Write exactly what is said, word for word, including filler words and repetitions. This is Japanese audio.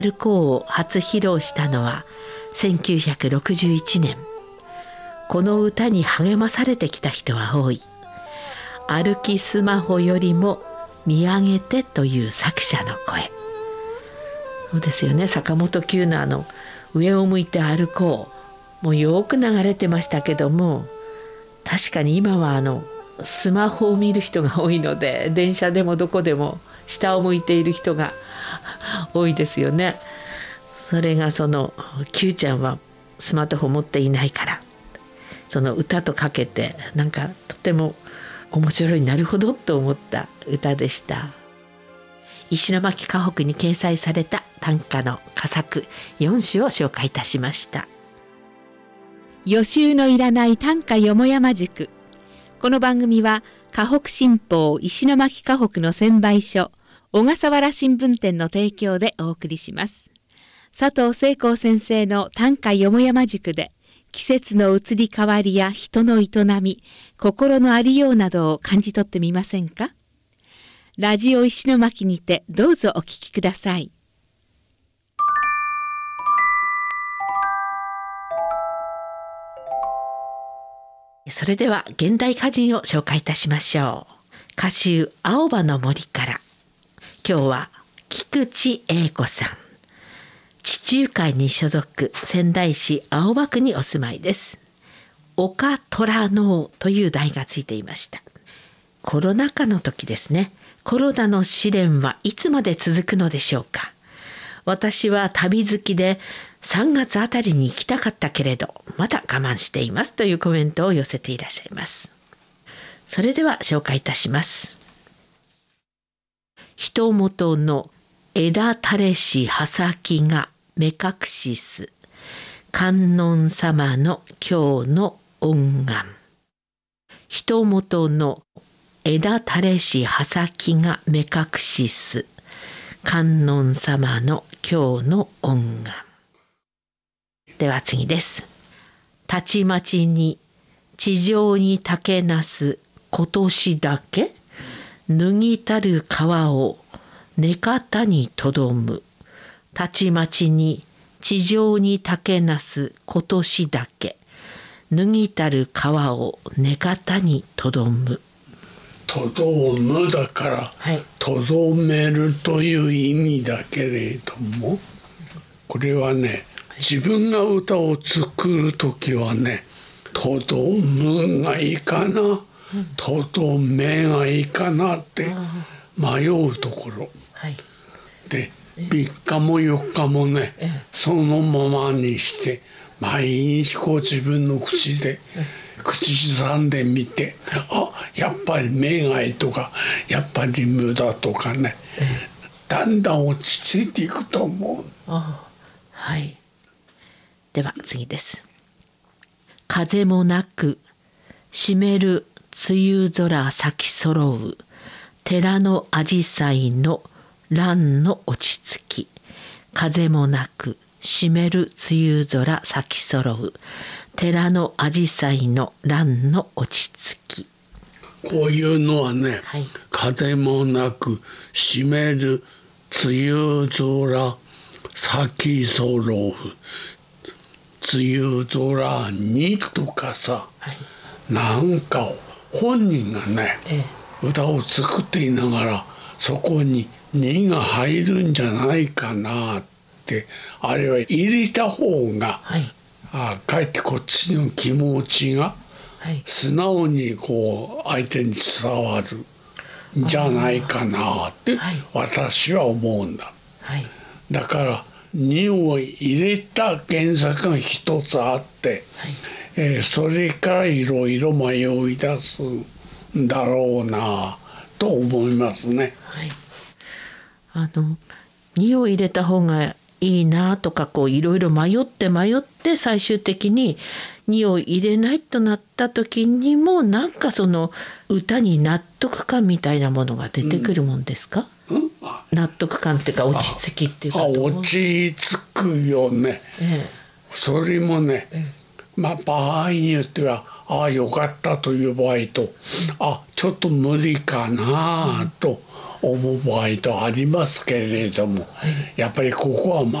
歩こうを初披露したのはせんきゅうひゃくろくじゅういちねん。この歌に励まされてきた人は多い。歩きスマホよりも見上げてという作者の声。そうですよね。坂本九のあの上を向いて歩こうもうよく流れてましたけども、確かに今はあのスマホを見る人が多いので、電車でもどこでも下を向いている人が多いですよね。それがその九ちゃんはスマートフォン持っていないから、その歌とかけてなんかとても面白い、なるほどと思った歌でした。石巻河北に掲載された短歌の佳作よん種を紹介いたしました。 予習のいらない短歌よもやま塾。この番組は河北新報石巻河北の専売所小笠原新聞店の提供でお送りします。佐藤聖光先生の短歌よもやま塾で、季節の移り変わりや人の営み、心のありようなどを感じ取ってみませんか。ラジオ石巻にてどうぞお聞きください。 それでは現代歌人を紹介いたしましょう。歌集青葉の森から。今日は菊池英子さん。地中海に所属、仙台市青葉区にお住まいです。岡虎能という題がついていました。コロナ禍の時ですね。コロナの試練はいつまで続くのでしょうか。私は旅好きでさんがつあたりに行きたかったけれどまだ我慢していますというコメントを寄せていらっしゃいます。それでは紹介いたします。人元の枝垂れし葉先が目隠しす、観音様の今日の恩願。人元の枝垂れし葉先が目隠しす、観音様の今日の恩願。では次です。たちまちに地上に竹なす今年だけ、脱ぎたる皮を根方にとどむ。たちまちに地上に竹なす今年だけ、脱ぎたる皮を根方にとどむ。 とどむだから、はい、とどめるという意味だけれども、これはね、自分が歌を作るときはね、とどむがいいかな、うん、とどめがいいかなって迷うところ、はい、でみっかもよっかもね、そのままにして毎日こう自分の口で口ずさんでみて、あ、やっぱり目がいいとか、やっぱり無駄とかね、だんだん落ち着いていくと思う。 あ、はい。では次です。風もなく湿る梅雨空咲き揃う、寺の紫陽花の蘭の落ち着き。風もなく湿る梅雨空咲き揃う、寺の紫陽花の蘭の落ち着き。 こういうのはね、はい、風もなく湿る梅雨空咲き揃う、梅雨空にとかさ、はい、なんか本人がね、ええ、歌を作っていながらそこににが入るんじゃないかなって、あれは入れた方が、はい、あかえってこっちの気持ちが素直にこう相手に伝わるんじゃないかなって私は思うんだ。はい、だからにを入れた原作が一つあって、はい、えー、それからいろいろ迷い出すんだろうなと思いますね。はい、 あのにを入れた方がいいなとか、こういろいろ迷って迷って最終的ににを入れないとなった時にも、なんかその歌に納得感みたいなものが出てくるもんですか？うん、納得感っていうか落ち着きっていうか。ああ、 落ち着くよね。ええ、それもね、ええ、まあ場合によってはああよかったという場合と、うん、あちょっと無理かなと思う場合とありますけれども、やっぱりここは